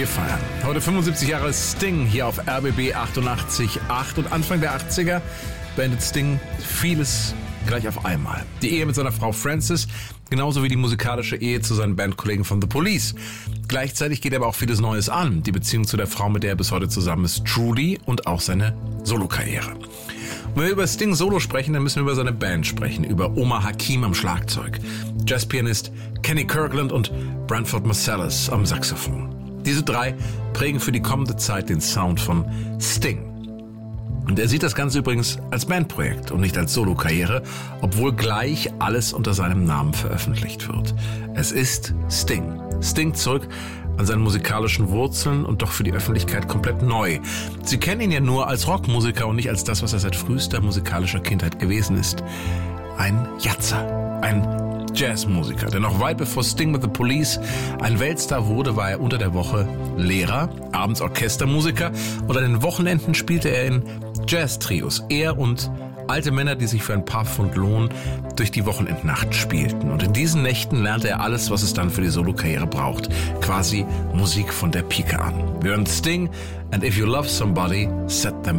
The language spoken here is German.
Wir feiern. Heute 75 Jahre Sting hier auf RBB 88.8 und Anfang der 80er beendet Sting vieles gleich auf einmal. Die Ehe mit seiner Frau Frances, genauso wie die musikalische Ehe zu seinen Bandkollegen von The Police. Gleichzeitig geht aber auch vieles Neues an. Die Beziehung zu der Frau, mit der er bis heute zusammen ist, Trudy, und auch seine Solokarriere. Und wenn wir über Sting Solo sprechen, dann müssen wir über seine Band sprechen, über Omar Hakim am Schlagzeug, Jazzpianist Kenny Kirkland und Branford Marsalis am Saxophon. Diese drei prägen für die kommende Zeit den Sound von Sting. Und er sieht das Ganze übrigens als Bandprojekt und nicht als Solokarriere, obwohl gleich alles unter seinem Namen veröffentlicht wird. Es ist Sting. Sting zurück an seinen musikalischen Wurzeln und doch für die Öffentlichkeit komplett neu. Sie kennen ihn ja nur als Rockmusiker und nicht als das, was er seit frühester musikalischer Kindheit gewesen ist. Ein Jatzer, ein Jazzmusiker, der noch weit bevor Sting mit The Police ein Weltstar wurde, war er unter der Woche Lehrer, abends Orchestermusiker und an den Wochenenden spielte er in Jazz-Trios. Er und alte Männer, die sich für ein paar Pfund Lohn durch die Wochenendnacht spielten. Und in diesen Nächten lernte er alles, was es dann für die Solokarriere braucht. Quasi Musik von der Pike an. Wir hören Sting and If You Love Somebody, Set Them